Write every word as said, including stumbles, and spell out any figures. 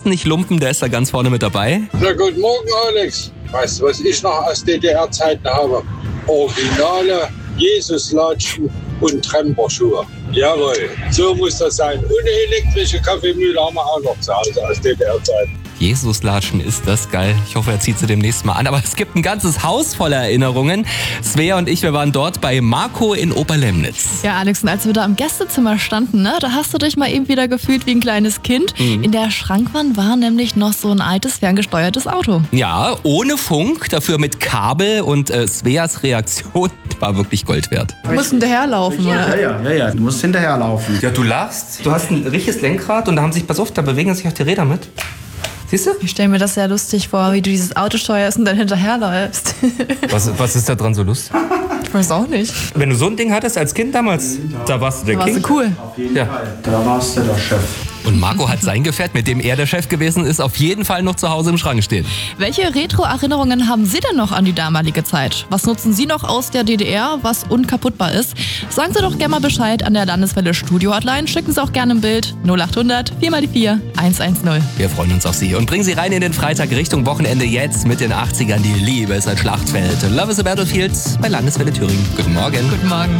Carsten, nicht lumpen, der ist da ganz vorne mit dabei. Na, guten Morgen, Alex. Weißt du, was ich noch aus D D R-Zeiten habe? Originale Jesuslatschen und Tremperschuhe. Jawohl, so muss das sein. Und eine elektrische Kaffeemühle haben wir auch noch zu Hause aus D D R-Zeiten. Jesuslatschen, ist das geil. Ich hoffe, er zieht sie demnächst mal an. Aber es gibt ein ganzes Haus voller Erinnerungen. Svea und ich, wir waren dort bei Marco in Oberlemnitz. Ja, Alex, und als wir da im Gästezimmer standen, ne, da hast du dich mal eben wieder gefühlt wie ein kleines Kind. Mhm. In der Schrankwand war nämlich noch so ein altes, ferngesteuertes Auto. Ja, ohne Funk, dafür mit Kabel, und äh, Sveas Reaktion war wirklich Gold wert. Du musst hinterherlaufen, ja. oder? Ja, ja, ja, ja, du musst hinterherlaufen. Ja, du lachst. Du hast ein richtiges Lenkrad und da haben sich, pass auf, da bewegen sich auch die Räder mit. Siehst du? Ich stelle mir das sehr lustig vor, wie du dieses Auto steuerst und dann hinterherläufst. Was, was ist da dran so lustig? Ich weiß auch nicht. Wenn du so ein Ding hattest als Kind damals, da warst du der da warst King. du cool. Auf jeden Ja. Fall. Da warst du der Chef. Und Marco hat sein Gefährt, mit dem er der Chef gewesen ist, auf jeden Fall noch zu Hause im Schrank stehen. Welche Retro-Erinnerungen haben Sie denn noch an die damalige Zeit? Was nutzen Sie noch aus der D D R, was unkaputtbar ist? Sagen Sie doch gerne mal Bescheid an der Landeswelle Studio-Hotline. Schicken Sie auch gerne ein Bild. null acht hundert vier mal die vier eins eins null. Wir freuen uns auf Sie und bringen Sie rein in den Freitag Richtung Wochenende jetzt mit den achtzigern. Die Liebe ist ein Schlachtfeld. Love is a Battlefield bei Landeswelle Thüringen. Guten Morgen. Guten Morgen.